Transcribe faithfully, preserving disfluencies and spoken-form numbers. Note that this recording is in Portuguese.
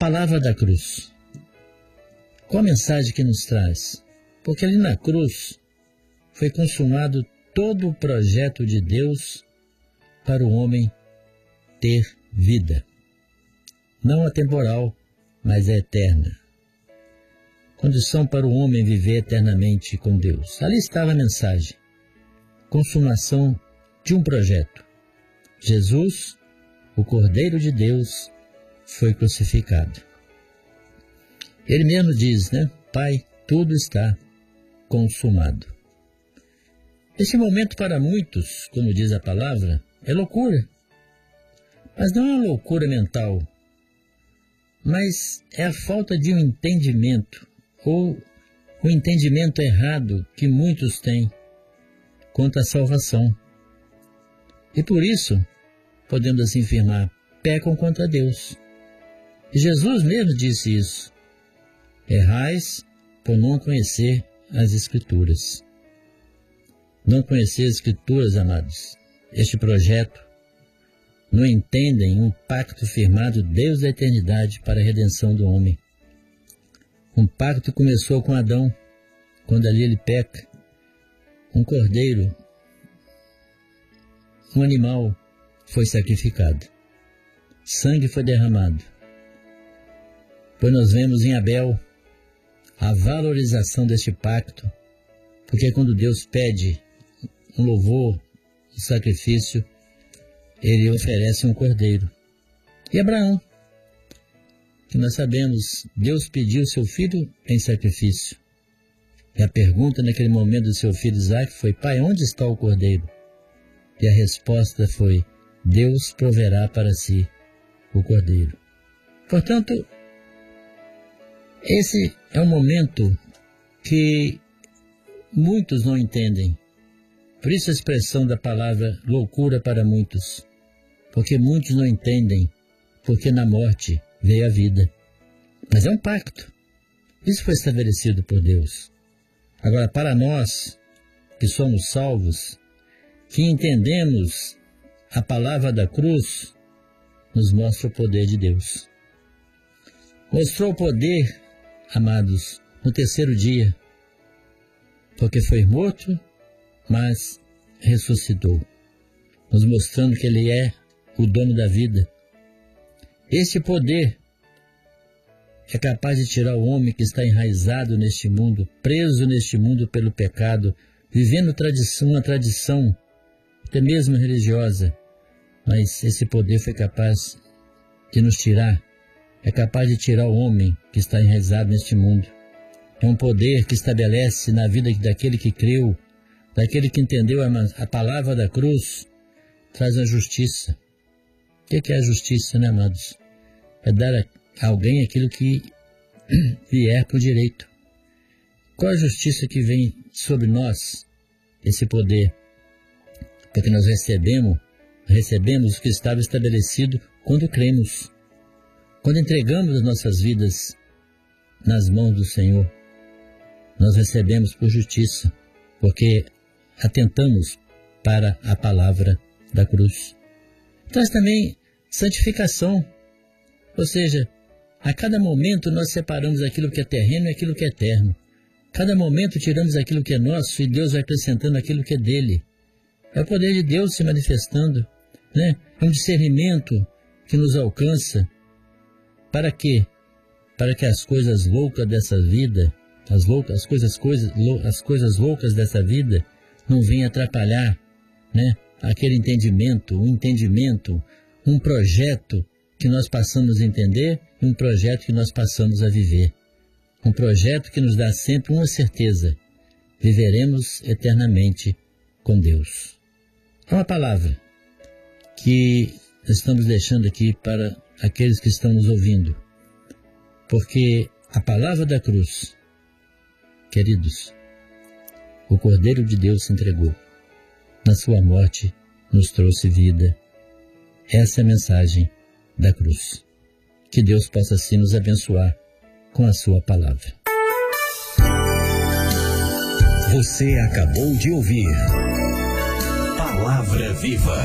palavra da cruz. Qual a mensagem que nos traz? Porque ali na cruz foi consumado todo o projeto de Deus para o homem ter vida. Não a temporal, mas a eterna. Condição para o homem viver eternamente com Deus. Ali estava a mensagem. Consumação de um projeto. Jesus, o Cordeiro de Deus, foi crucificado. Ele mesmo diz, né? Pai, tudo está consumado. Esse momento para muitos, como diz a palavra, é loucura. Mas não é uma loucura mental, mas é a falta de um entendimento, ou o entendimento errado que muitos têm quanto à salvação. E por isso, podemos assim afirmar, pecam contra Deus. E Jesus mesmo disse isso. Errais por não conhecer as Escrituras. Não conhecer as Escrituras, amados. Este projeto não entendem um pacto firmado Deus da eternidade para a redenção do homem. Um pacto que começou com Adão, quando ali ele peca. Um cordeiro, um animal foi sacrificado. Sangue foi derramado. Pois nós vemos em Abel a valorização deste pacto, porque quando Deus pede um louvor, um sacrifício, ele oferece um cordeiro. E Abraão, que nós sabemos, Deus pediu seu filho em sacrifício. E a pergunta naquele momento do seu filho Isaque foi, pai, onde está o cordeiro? E a resposta foi, Deus proverá para si o cordeiro. Portanto, esse é um momento que muitos não entendem. Por isso a expressão da palavra loucura para muitos. Porque muitos não entendem, porque na morte veio a vida. Mas é um pacto. Isso foi estabelecido por Deus. Agora, para nós, que somos salvos, que entendemos a palavra da cruz, nos mostra o poder de Deus. Mostrou o poder, amados, no terceiro dia, porque foi morto, mas ressuscitou, nos mostrando que Ele é o dono da vida. Este poder é capaz de tirar o homem que está enraizado neste mundo, preso neste mundo pelo pecado, vivendo tradição, uma tradição, até mesmo religiosa, mas esse poder foi capaz de nos tirar, é capaz de tirar o homem que está enraizado neste mundo. É um poder que estabelece na vida daquele que creu, daquele que entendeu a, a palavra da cruz, traz a justiça. O que é a justiça, né, amados? É dar a alguém aquilo que vier por direito. Qual a justiça que vem sobre nós? Esse poder. Porque nós recebemos, recebemos o que estava estabelecido quando cremos. Quando entregamos as nossas vidas nas mãos do Senhor, nós recebemos por justiça, porque atentamos para a palavra da cruz. Traz também santificação, ou seja, a cada momento nós separamos aquilo que é terreno e aquilo que é eterno. Cada momento tiramos aquilo que é nosso e Deus vai acrescentando aquilo que é dele. É o poder de Deus se manifestando, né? É um discernimento que nos alcança. Para quê? Para que as coisas loucas dessa vida, as, loucas, as, coisas, coisas, as coisas loucas dessa vida não venham atrapalhar, né? Aquele entendimento, um entendimento, um projeto que nós passamos a entender e um projeto que nós passamos a viver. Um projeto que nos dá sempre uma certeza: viveremos eternamente com Deus. É uma palavra que estamos deixando aqui para aqueles que estão nos ouvindo, porque a palavra da cruz, queridos, o Cordeiro de Deus se entregou. Na sua morte nos trouxe vida. Essa é a mensagem da cruz. Que Deus possa assim nos abençoar com a sua palavra. Você acabou de ouvir Palavra Viva.